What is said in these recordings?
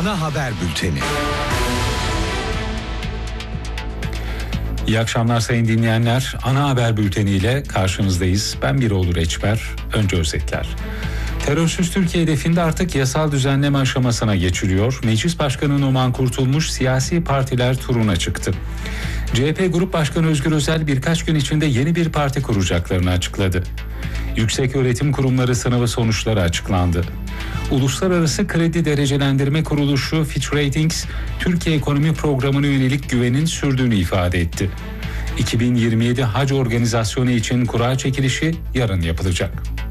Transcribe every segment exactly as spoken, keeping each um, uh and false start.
Ana Haber Bülteni. İyi akşamlar sayın dinleyenler. Ana Haber Bülteni ile karşınızdayız. Ben Biroğlu Reçber. Önce özetler. Terörsüz Türkiye hedefinde artık yasal düzenleme aşamasına geçiliyor. Meclis Başkanı Numan Kurtulmuş siyasi partiler turuna çıktı. C H P Grup Başkanı Özgür Özel birkaç gün içinde yeni bir parti kuracaklarını açıkladı. Yükseköğretim Kurumları sınavı sonuçları açıklandı. Uluslararası Kredi Derecelendirme Kuruluşu Fitch Ratings, Türkiye Ekonomi Programı'na yönelik güvenin sürdüğünü ifade etti. iki bin yirmi yedi Hac Organizasyonu için kura çekilişi yarın yapılacak.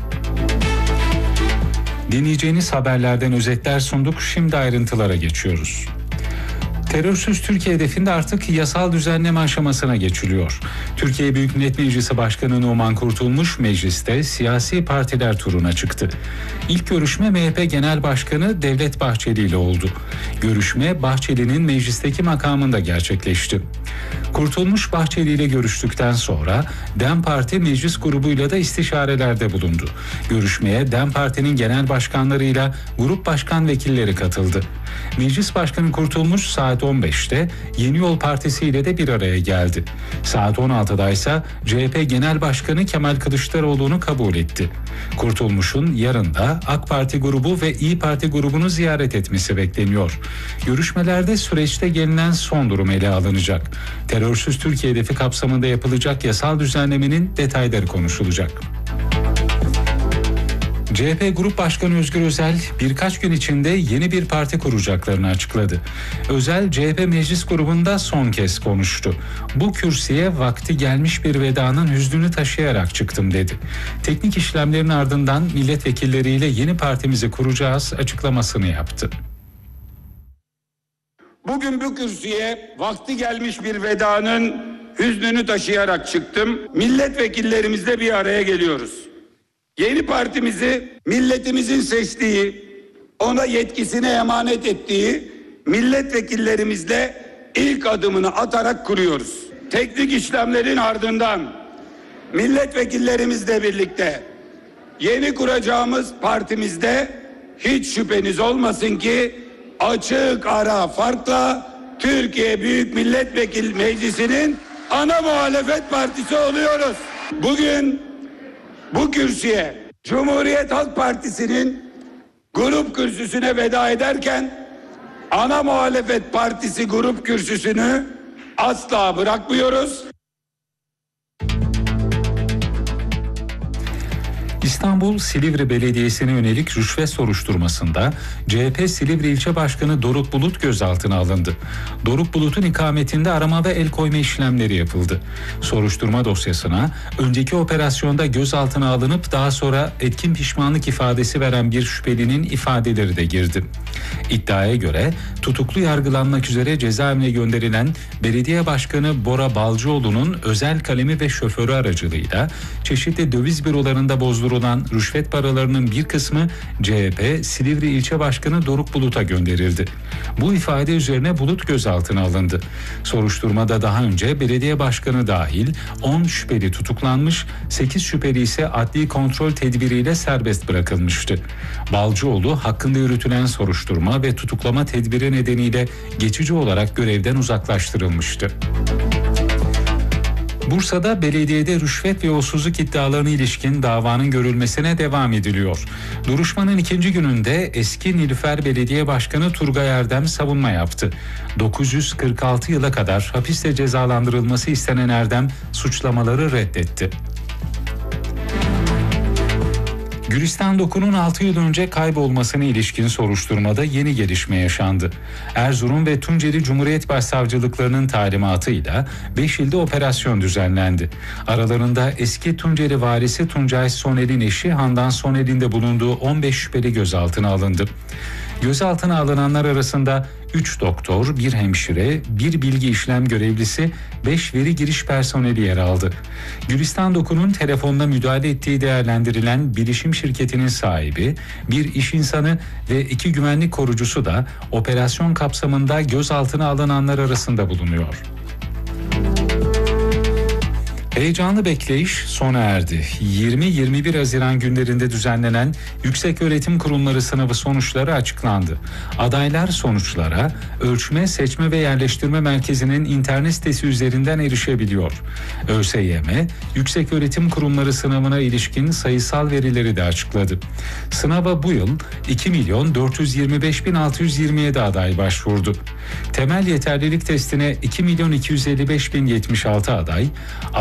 Dinleyeceğiniz haberlerden özetler sunduk. Şimdi ayrıntılara geçiyoruz. Terörsüz Türkiye hedefinde artık yasal düzenleme aşamasına geçiliyor. Türkiye Büyük Millet Meclisi Başkanı Numan Kurtulmuş mecliste siyasi partiler turuna çıktı. İlk görüşme M H P Genel Başkanı Devlet Bahçeli ile oldu. Görüşme Bahçeli'nin meclisteki makamında gerçekleşti. Kurtulmuş Bahçeli ile görüştükten sonra DEM Parti meclis grubuyla da istişarelerde bulundu. Görüşmeye DEM Parti'nin genel başkanlarıyla grup başkan vekilleri katıldı. Meclis Başkanı Kurtulmuş saat on beşte Yeni Yol Partisi ile de bir araya geldi. Saat on altıda ise C H P Genel Başkanı Kemal Kılıçdaroğlu'nu kabul etti. Kurtulmuş'un yarın da AK Parti grubu ve İYİ Parti grubunu ziyaret etmesi bekleniyor. Görüşmelerde süreçte gelinen son durum ele alınacak. Terörsüz Türkiye hedefi kapsamında yapılacak yasal düzenlemenin detayları konuşulacak. C H P Grup Başkanı Özgür Özel birkaç gün içinde yeni bir parti kuracaklarını açıkladı. Özel C H P Meclis Grubu'nda son kez konuştu. Bu kürsüye vakti gelmiş bir vedanın hüznünü taşıyarak çıktım dedi. Teknik işlemlerin ardından milletvekilleriyle yeni partimizi kuracağız açıklamasını yaptı. Bugün bu kürsüye vakti gelmiş bir vedanın hüznünü taşıyarak çıktım. Milletvekillerimizle bir araya geliyoruz. Yeni partimizi milletimizin seçtiği, ona yetkisine emanet ettiği milletvekillerimizle ilk adımını atarak kuruyoruz. Teknik işlemlerin ardından milletvekillerimizle birlikte yeni kuracağımız partimizde hiç şüpheniz olmasın ki açık ara farkla Türkiye Büyük Millet Vekili Meclisi'nin ana muhalefet partisi oluyoruz. Bugün bu kürsüye Cumhuriyet Halk Partisi'nin grup kürsüsüne veda ederken ana muhalefet partisi grup kürsüsünü asla bırakmıyoruz. İstanbul Silivri Belediyesi'ne yönelik rüşvet soruşturmasında C H P Silivri İlçe Başkanı Doruk Bulut gözaltına alındı. Doruk Bulut'un ikametinde arama ve el koyma işlemleri yapıldı. Soruşturma dosyasına önceki operasyonda gözaltına alınıp daha sonra etkin pişmanlık ifadesi veren bir şüphelinin ifadeleri de girdi. İddiaya göre tutuklu yargılanmak üzere cezaevine gönderilen Belediye Başkanı Bora Balcıoğlu'nun özel kalemi ve şoförü aracılığıyla çeşitli döviz bürolarında bozdurulan rüşvet paralarının bir kısmı C H P Silivri İlçe Başkanı Doruk Bulut'a gönderildi. Bu ifade üzerine Bulut gözaltına alındı. Soruşturmada daha önce belediye başkanı dahil on şüpheli tutuklanmış, sekiz şüpheli ise adli kontrol tedbiriyle serbest bırakılmıştı. Balcıoğlu hakkında yürütülen soruşturma ve tutuklama tedbiri nedeniyle geçici olarak görevden uzaklaştırılmıştı. Bursa'da belediyede rüşvet ve yolsuzluk iddialarına ilişkin davanın görülmesine devam ediliyor. Duruşmanın ikinci gününde eski Nilüfer Belediye Başkanı Turgay Erdem savunma yaptı. dokuz yüz kırk altı yıla kadar hapiste cezalandırılması istenen Erdem suçlamaları reddetti. Gülistan Doku'nun altı yıl önce kaybolmasına ilişkin soruşturmada yeni gelişme yaşandı. Erzurum ve Tunceli Cumhuriyet Başsavcılıklarının talimatıyla beş ilde operasyon düzenlendi. Aralarında eski Tunceli valisi Tuncay Soner'in eşi Handan Soner'in de bulunduğu on beş şüpheli gözaltına alındı. Gözaltına alınanlar arasında üç doktor, bir hemşire, bir bilgi işlem görevlisi, beş veri giriş personeli yer aldı. Gülistan Doku'nun telefonda müdahale ettiği değerlendirilen bilişim şirketinin sahibi, bir iş insanı ve iki güvenlik korucusu da operasyon kapsamında gözaltına alınanlar arasında bulunuyor. Heyecanlı bekleyiş sona erdi. yirmi yirmi bir Haziran günlerinde düzenlenen Yükseköğretim Kurumları sınavı sonuçları açıklandı. Adaylar sonuçlara Ölçme, Seçme ve Yerleştirme Merkezi'nin internet sitesi üzerinden erişebiliyor. ÖSYM, Yükseköğretim Kurumları sınavına ilişkin sayısal verileri de açıkladı. Sınava bu yıl iki milyon dört yüz yirmi beş bin altı yüz yirmi yedi aday başvurdu. Temel yeterlilik testine iki milyon iki yüz elli beş bin yetmiş altı aday,